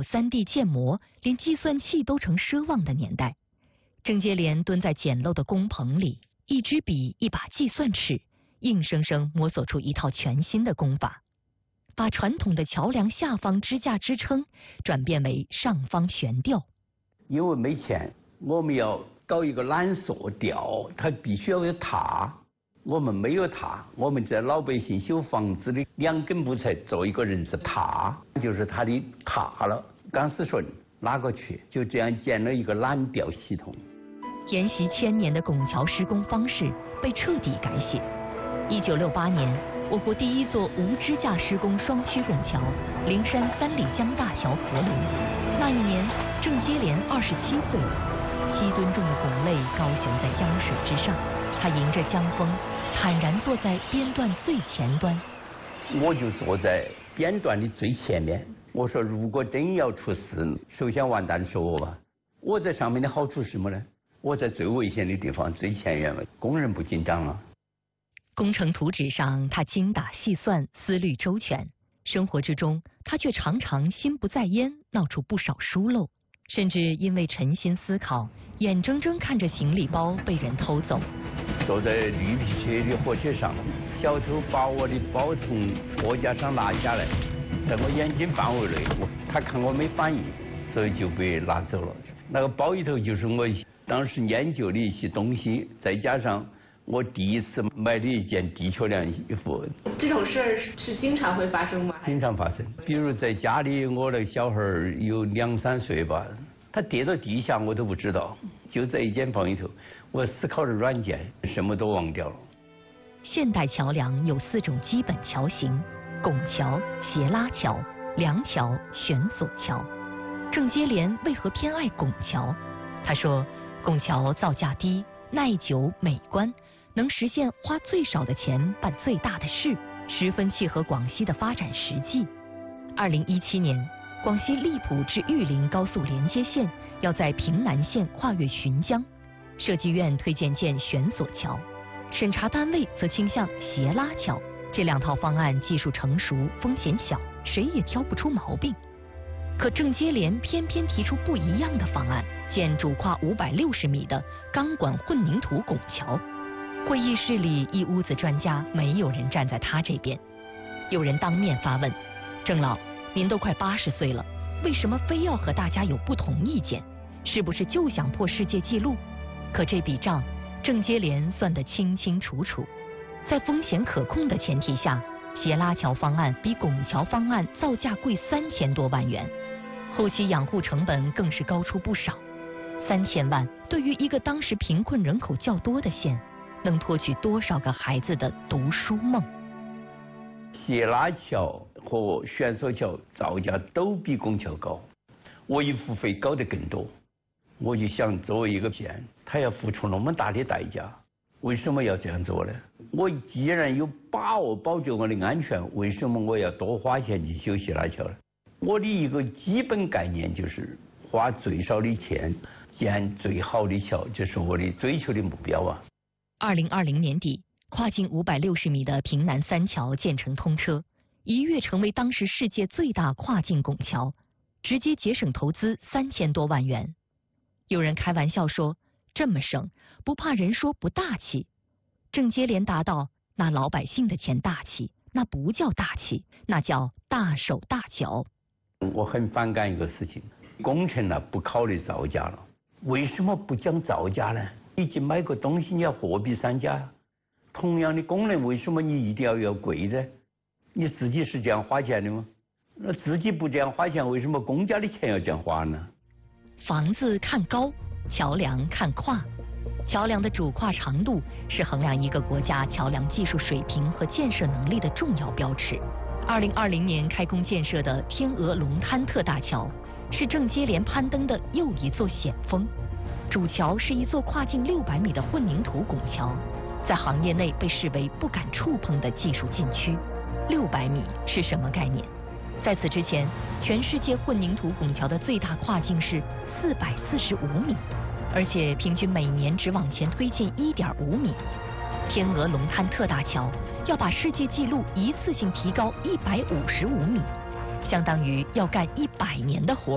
3D 建模，连计算器都成奢望的年代。郑接连蹲在简陋的工棚里，一支笔，一把计算尺，硬生生摸索出一套全新的工法，把传统的桥梁下方支架支撑转变为上方悬吊。 因为没钱，我们要搞一个缆索吊，它必须要有塔。我们没有塔，我们在老百姓修房子的2根木材做一个人字塔，就是它的塔了。钢丝绳拉过去，就这样建了一个缆吊系统。 沿袭1000年的拱桥施工方式被彻底改写。1968年，我国第一座无支架施工双曲拱桥——灵山3里江大桥合炉。那一年，郑接连27岁，7吨重的拱肋高悬在江水之上，他迎着江风，坦然坐在边段最前端。 我就坐在边段的最前面。我说，如果真要出事，首先完蛋是我吧。我在上面的好处是什么呢？我在最危险的地方最前沿嘛，工人不紧张啊。 工程图纸上，他精打细算，思虑周全；生活之中，他却常常心不在焉，闹出不少疏漏，甚至因为沉心思考，眼睁睁看着行李包被人偷走。 坐在绿皮车的火车上，小偷把我的包从货架上拿下来，在我眼睛范围内，他看我没反应，所以就被拿走了。那个包里头就是我当时研究的一些东西，再加上我第一次买的一件地球凉衣服。 这种事儿是经常会发生吗？ 经常发生。比如在家里，我的小孩有2、3岁吧，他跌到地下我都不知道，就在一间房里头，我思考的软件什么都忘掉了。 现代桥梁有4种基本桥型：拱桥、斜拉桥、梁桥、悬索桥。郑接连为何偏爱拱桥？他说，拱桥造价低、耐久、美观，能实现花最少的钱办最大的事，十分契合广西的发展实际。2017年，广西荔浦至玉林高速连接线要在平南县跨越浔江，设计院推荐建悬索桥，审查单位则倾向斜拉桥。这2套方案技术成熟，风险小，谁也挑不出毛病。可郑接连偏偏提出不一样的方案，建主跨560米的钢管混凝土拱桥。会议室里一屋子专家，没有人站在他这边。有人当面发问：郑老，您都快80岁了，为什么非要和大家有不同意见？是不是就想破世界纪录？可这笔账，郑接连算得清清楚楚。在风险可控的前提下，斜拉桥方案比拱桥方案造价贵3000多万元，后期养护成本更是高出不少。3000万对于一个当时贫困人口较多的县，能托举多少个孩子的读书梦？ 斜拉桥和悬索桥造价都比拱桥高，维护费高得更多。我就想，作为一个县，他要付出那么大的代价，为什么要这样做呢？我既然有把握保证我的安全，为什么我要多花钱去修斜拉桥呢？我的一个基本概念就是花最少的钱建最好的桥，这是我的追求的目标啊。 2020年底，跨径560米的平南3桥建成通车，一跃成为当时世界最大跨境拱桥，直接节省投资3000多万元。有人开玩笑说，这么省，不怕人说不大气。郑接连答道，拿老百姓的钱大气，那不叫大气，那叫大手大脚。 我很反感一个事情，工程呢不考虑造价了，为什么不讲造价呢？你去买个东西你要货比三家呀，同样的功能为什么你一定要贵呢？你自己是这样花钱的吗？那自己不这样花钱，为什么公家的钱要这样花呢？ 房子看高，桥梁看跨。桥梁的主跨长度是衡量一个国家桥梁技术水平和建设能力的重要标尺。2020年开工建设的天鹅龙滩特大桥，是郑接连攀登的又一座险峰。主桥是一座跨径600米的混凝土拱桥，在行业内被视为不敢触碰的技术禁区。600米是什么概念？在此之前，全世界混凝土拱桥的最大跨径是445米，而且平均每年只往前推进1.5米。天鹅龙滩特大桥要把世界纪录一次性提高155米，相当于要干100年的活。